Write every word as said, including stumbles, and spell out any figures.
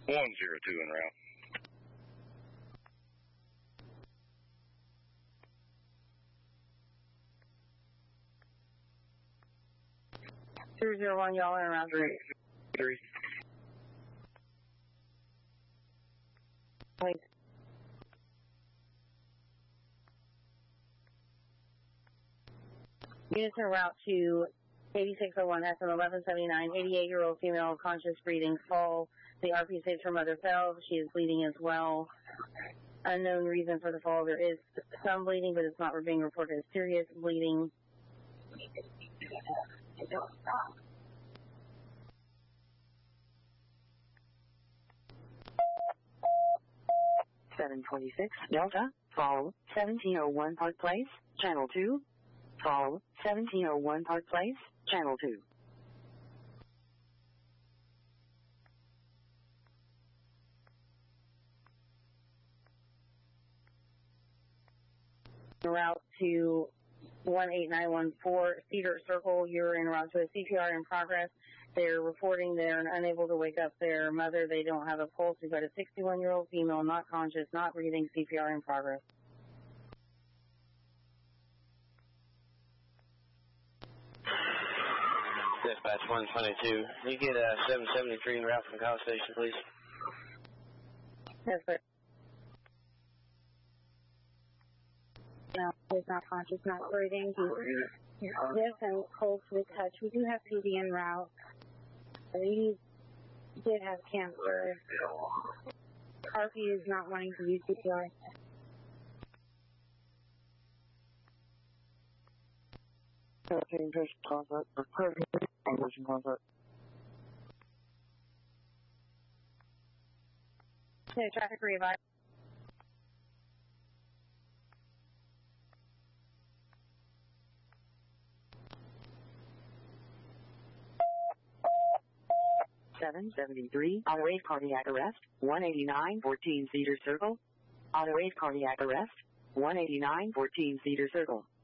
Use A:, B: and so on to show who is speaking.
A: one zero two en route.
B: Three zero one, y'all in around three.
A: Three.
B: Wait. Units en route to eighty-six oh one S M eleven seventy-nine, eighty-eight-year-old female, conscious breathing, fall. The R P says her mother fell. She is bleeding as well. Unknown reason for the fall. There is some bleeding, but it's not being reported as serious bleeding.
C: seven twenty-six Delta, fall, seventeen oh one Park Place, Channel two. Fall, seventeen oh one Park Place, Channel two.
B: Route to one eight nine one four Cedar Circle. You're en route to a C P R in progress. They're reporting they're unable to wake up their mother. They don't have a pulse. We've got a sixty-one-year-old female, not conscious, not breathing, C P R in progress.
D: Dispatch one twenty-two. Can you get uh, seven seventy-three en route from College Station, please?
B: Yes, sir. No, he's not conscious, not breathing. He's stiff and cold to the touch. We do have P D en route. He did have cancer. R P is not wanting to use C P R.
E: Okay, patient contact. Patient contact.
B: Okay, traffic revive.
C: seven seventy-three, auto eight cardiac arrest, one eighty-nine fourteen Cedar Circle. Auto eight cardiac arrest, one eighty-nine fourteen Cedar Circle.